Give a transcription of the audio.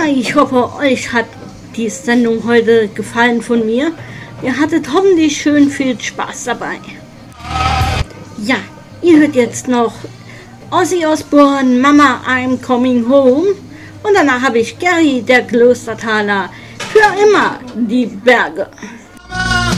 ich hoffe, euch hat die Sendung heute gefallen von mir. Ihr hattet hoffentlich schön viel Spaß dabei. Ja, ihr hört jetzt noch Ozzy Osbourne, Mama, I'm Coming Home. Und danach habe ich Gary, der Klostertaler, für immer die Berge.